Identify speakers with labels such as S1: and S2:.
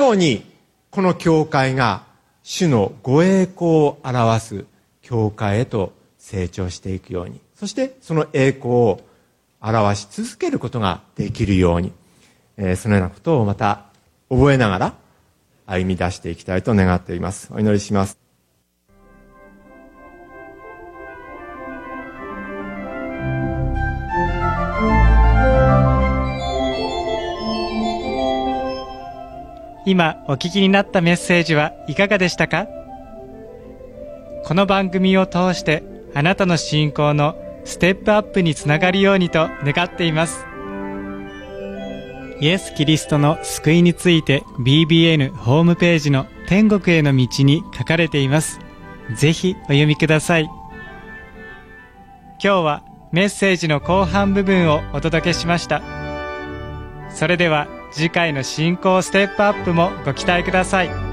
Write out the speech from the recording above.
S1: ようにこの教会が主のご栄光を表す教会へと成長していくように、そしてその栄光を表し続けることができるように、そのようなことをまた覚えながら歩み出していきたいと願っています。お祈りします。
S2: 今お聞きになったメッセージはいかがでしたか？この番組を通してあなたの信仰のステップアップにつながるようにと願っています。イエス・キリストの救いについて BBN ホームページの天国への道に書かれています。ぜひお読みください。今日はメッセージの後半部分をお届けしました。それでは次回の信仰ステップアップもご期待ください。